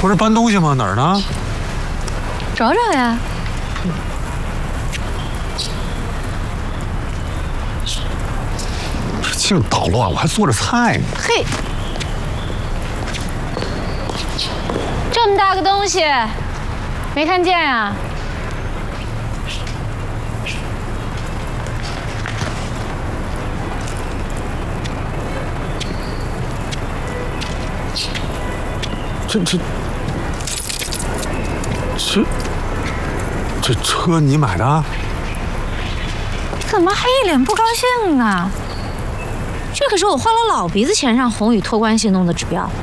不是搬东西吗？哪儿呢？ 找找呀。 这净捣乱，我还做着菜呢。 嘿，这么大个东西，没看见呀？ 这车你买的？ 怎么还一脸不高兴呢？这可是我花了老鼻子钱让宏宇托关系弄的指标。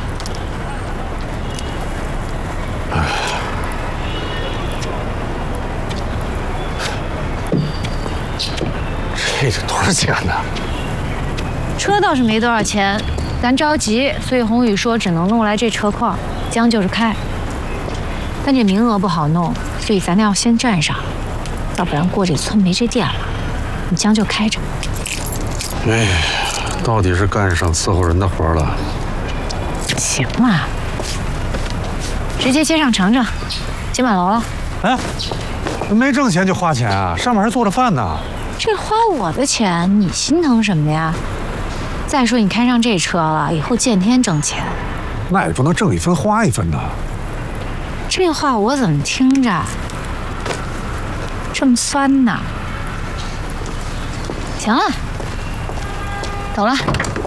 这多少钱呢？ 车倒是没多少钱，咱着急，所以宏宇说只能弄来这车况，将就是开。但这名额不好弄，所以咱俩要先占上，要不然过这村没这店了。你将就开着。 哎，到底是干上伺候人的活了。 行嘛，直接接上程程，接满楼了。 哎，没挣钱就花钱啊？上面还做着饭呢。 这花我的钱，你心疼什么呀？再说你开上这车了，以后见天挣钱。 那也不能挣一分花一分呐。 这话我怎么听着这么酸呢？行了，走了。